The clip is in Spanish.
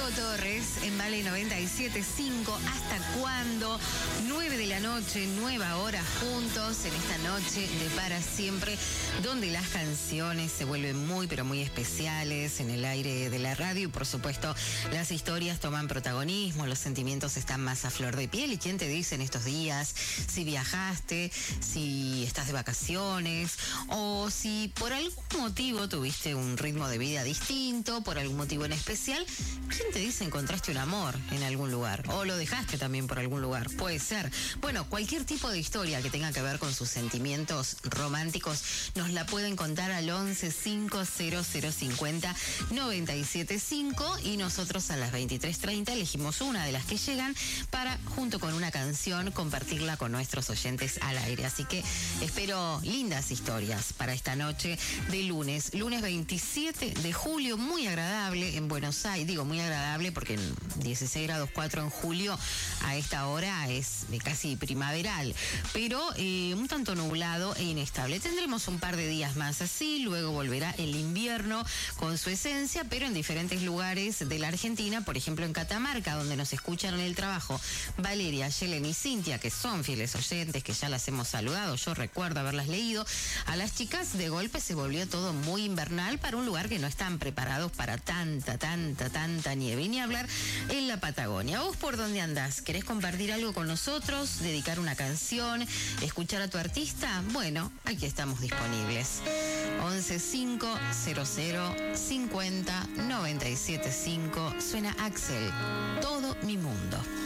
Torres en Vale 97.5. ¿Hasta cuándo? 9 de la noche, nueva hora juntos en esta noche de para siempre, donde las canciones se vuelven muy, pero muy especiales en el aire de la radio y por supuesto las historias toman protagonismo, los sentimientos están más a flor de piel. ¿Y quién te dice en estos días si viajaste, si estás de vacaciones o si por algún motivo tuviste un ritmo de vida distinto, por algún motivo en especial? ¿Quién te dice encontraste un amor en algún lugar? O lo dejaste también por algún lugar, puede ser. Bueno, cualquier tipo de historia que tenga que ver con sus sentimientos románticos nos la pueden contar al 11 5050 975 y nosotros a las 23:30 elegimos una de las que llegan para, junto con una canción, compartirla con nuestros oyentes al aire. Así que espero lindas historias para esta noche de lunes 27 de julio, muy agradable en Buenos Aires. Digo muy agradable porque en 16 grados 4 en julio a esta hora es casi primaveral, pero un tanto nublado e inestable. Tendremos un par de días más así, luego volverá el invierno con su esencia, pero en diferentes lugares de la Argentina, por ejemplo en Catamarca, donde nos escuchan en el trabajo Valeria, Yelen y Cintia, que son fieles oyentes, que ya las hemos saludado, yo recuerdo haberlas leído. A las chicas de golpe se volvió todo muy invernal para un lugar que no están preparados para tanta nieve, y ni hablar en la Patagonia. ¿Vos por dónde andás? ¿Querés compartir algo con nosotros? ¿Dedicar una canción? ¿Escuchar a tu artista? Bueno, aquí estamos disponibles. 11 500 50 975. Suena Axel, Todo mi mundo.